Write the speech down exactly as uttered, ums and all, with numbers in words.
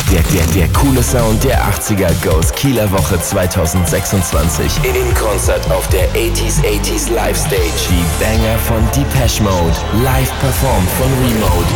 Der, der, der coole Sound der achtziger Goes Kieler Woche zwanzig sechsundzwanzig. In Konzert auf der achtziger achtziger Live Stage. Die Banger von Depeche Mode. Live performt von Remote.